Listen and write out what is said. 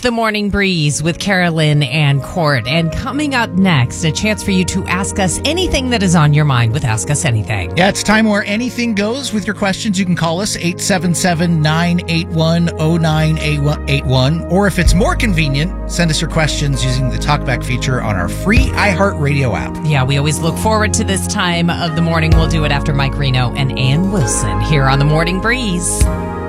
is The Morning Breeze with Carolyn and Court. And coming up next, a chance for you to ask us anything that is on your mind with Ask Us Anything. Yeah, it's time where anything goes with your questions. You can call us 877-981-0981. Or if it's more convenient, send us your questions using the TalkBack feature on our free iHeartRadio app. Yeah, we always look forward to this time of the morning. We'll do it after Mike Reno and Ann Wilson here on The Morning Breeze.